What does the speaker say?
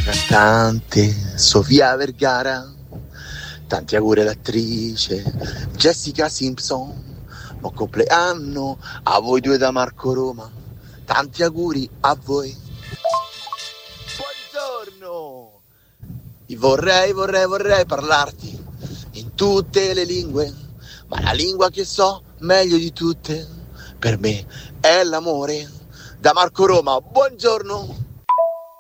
cantante Sofia Vergara, tanti auguri all'attrice Jessica Simpson, buon compleanno a voi due da Marco Roma, tanti auguri a voi. Buongiorno, vorrei parlarti in tutte le lingue, ma la lingua che so meglio di tutte per me è l'amore. Da Marco Roma, buongiorno.